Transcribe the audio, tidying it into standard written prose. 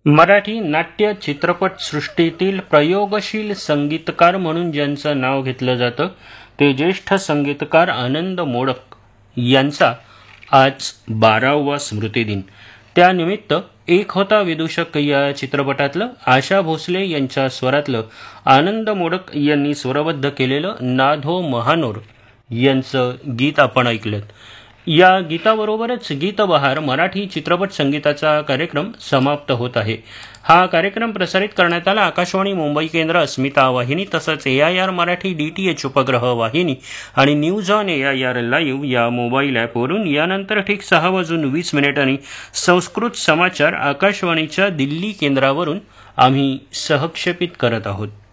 मराठी नाट्य चित्रपट सृष्टीतील प्रयोगशील संगीतकार म्हणून ज्यांचं नाव घेतलं जातं ते ज्येष्ठ संगीतकार आनंद मोडक यांचा आज 12वा स्मृतिदिन. त्यानिमित्त एक होता विदूषक या चित्रपटातलं आशा भोसले यांच्या स्वरातलं आनंद मोडक यांनी स्वरबद्ध केलेलं नाधो महानोर यांचं गीत आपण ऐकलं. या गीताबरोबरच गीतबहार मराठी चित्रपट संगीताचा कार्यक्रम समाप्त होत आहे. हा कार्यक्रम प्रसारित करण्यात आला आकाशवाणी मुंबई केंद्र, अस्मिता वाहिनी तसंच AIR मराठी DTH उपग्रह वाहिनी आणि न्यूज ऑन AIR लाईव्ह या मोबाईल ॲपवरून. यानंतर ठीक 6:20 संस्कृत समाचार आकाशवाणीच्या दिल्ली केंद्रावरून आम्ही सहक्षेपित करत आहोत.